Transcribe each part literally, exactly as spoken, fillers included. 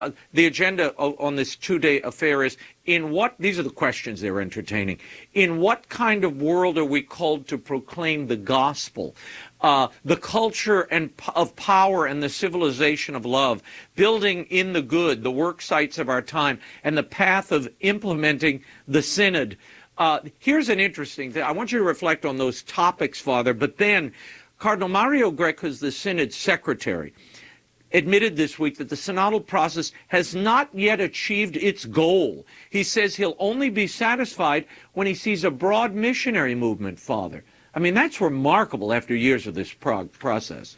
the agenda on this two-day affair is, in what, these are the questions they're entertaining, in what kind of world are we called to proclaim the gospel? Uh, the culture and of power and the civilization of love, building in the good, the work sites of our time, and the path of implementing the synod. Uh, here's an interesting thing. I want you to reflect on those topics, Father, but then Cardinal Mario Grech, who's the synod secretary, admitted this week that the synodal process has not yet achieved its goal. He says he'll only be satisfied when he sees a broad missionary movement, Father. I mean, that's remarkable after years of this pro process.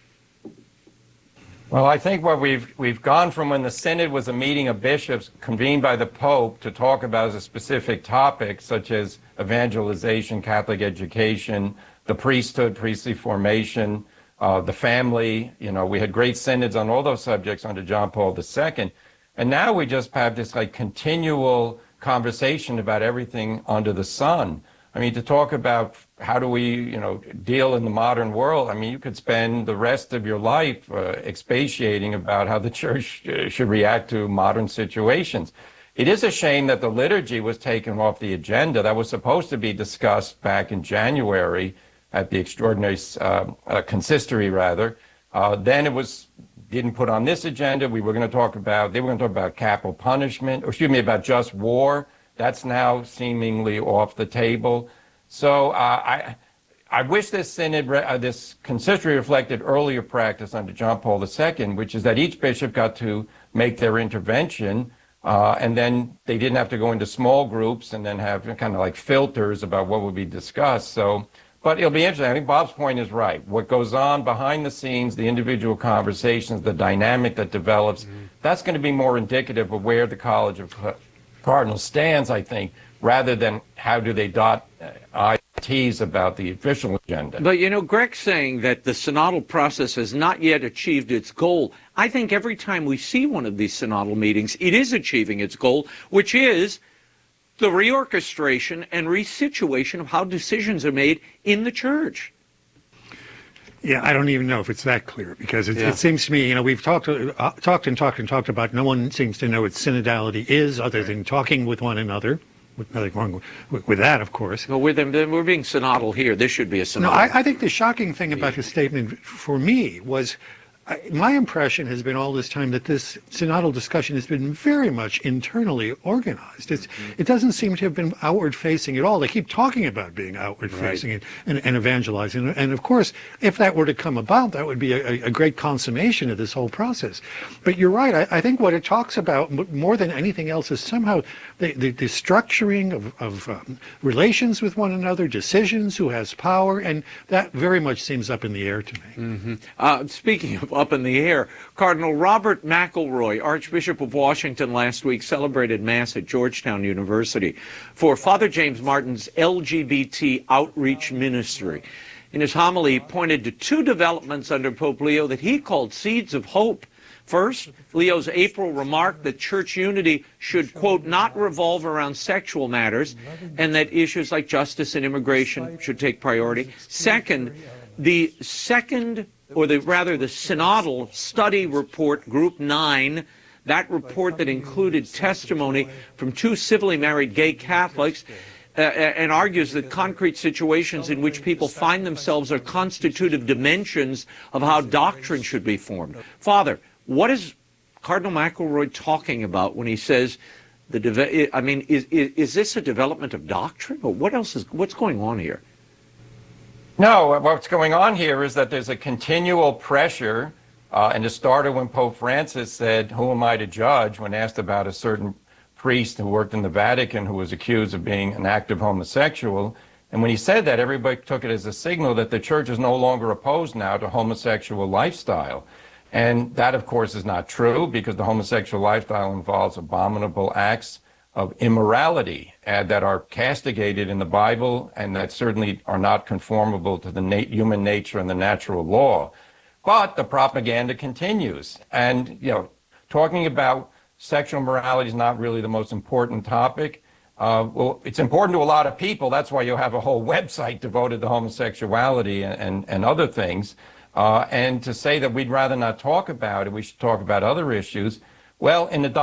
Well, I think what we've we've gone from when the synod was a meeting of bishops convened by the Pope to talk about a specific topic, such as evangelization, Catholic education, the priesthood, priestly formation, Uh, the family. You know, we had great synods on all those subjects under John Paul the Second. And now we just have this like continual conversation about everything under the sun. I mean, to talk about how do we, you know, deal in the modern world, I mean, you could spend the rest of your life uh, expatiating about how the church uh, should react to modern situations. It is a shame that the liturgy was taken off the agenda. That was supposed to be discussed back in January at the extraordinary uh, uh, consistory, rather. Uh, then it was didn't put on this agenda. We were going to talk about, they were going to talk about capital punishment, or excuse me, about just war. That's now seemingly off the table. So uh, I, I wish this synod, uh, this consistory reflected earlier practice under John Paul the Second, which is that each bishop got to make their intervention, uh, and then they didn't have to go into small groups and then have kind of like filters about what would be discussed. So. But it'll be interesting. I think Bob's point is right. What goes on behind the scenes, the individual conversations, the dynamic that develops, mm-hmm. that's going to be more indicative of where the College of Cardinals stands, I think, rather than how do they dot I's and T's about the official agenda. But, you know, Greg's saying that the synodal process has not yet achieved its goal. I think every time we see one of these synodal meetings, it is achieving its goal, which is the reorchestration and resituation of how decisions are made in the church. Yeah, I don't even know if it's that clear, because it, yeah. it seems to me, you know, we've talked, uh, talked and talked and talked about, no one seems to know what synodality is other than talking with one another. Nothing wrong with, with that, of course. Well, we're, them, we're being synodal here. This should be a synodal. No, I, I think the shocking thing about his statement for me was, I, my impression has been all this time that this synodal discussion has been very much internally organized. It's, mm-hmm. It doesn't seem to have been outward-facing at all. They keep talking about being outward-facing right. and, and, and evangelizing. And, of course, if that were to come about, that would be a, a great consummation of this whole process. But you're right. I, I think what it talks about more than anything else is somehow the, the, the structuring of, of um, relations with one another, decisions, who has power, and that very much seems up in the air to me. Mm-hmm. uh, speaking of up in the air, Cardinal Robert McElroy, Archbishop of Washington, last week celebrated Mass at Georgetown University for Father James Martin's L G B T outreach ministry. In his homily, he pointed to two developments under Pope Leo that he called seeds of hope. First, Leo's April remark that church unity should, quote, not revolve around sexual matters, and that issues like justice and immigration should take priority. Second, the second or the rather the synodal study report, Group nine, that report that included testimony from two civilly married gay Catholics, uh, and argues that concrete situations in which people find themselves are constitutive dimensions of how doctrine should be formed. Father, what is Cardinal McElroy talking about when he says the deve I mean, is, is is this a development of doctrine, or what else is what's going on here? No, what's going on here is that there's a continual pressure, uh, and it started when Pope Francis said, "Who am I to judge?" when asked about a certain priest who worked in the Vatican who was accused of being an active homosexual. And when he said that, everybody took it as a signal that the church is no longer opposed now to homosexual lifestyle. And that, of course, is not true, because the homosexual lifestyle involves abominable acts of immorality uh, that are castigated in the Bible, and that certainly are not conformable to the na human nature and the natural law. But the propaganda continues. And, you know, talking about sexual morality is not really the most important topic. Uh, well, it's important to a lot of people. That's why you have a whole website devoted to homosexuality and, and, and other things. Uh, and to say that we'd rather not talk about it, we should talk about other issues. Well, in the